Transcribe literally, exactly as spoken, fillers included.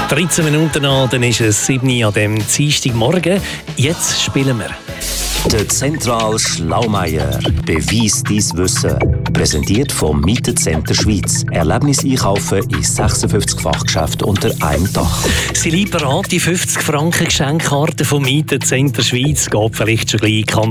dreizehn Minuten an, dann ist es sieben Uhr an dem Dienstagmorgen. Jetzt spielen wir. Der Zentral Schlaumeier. Beweis dein Wissen. Präsentiert vom Mietencenter Schweiz. Erlebnis einkaufen in sechsundfünfzig Fachgeschäften unter einem Dach. Sie lieben bereit, die fünfzig Franken Geschenkkarte vom Mietencenter Schweiz. Geht vielleicht schon gleich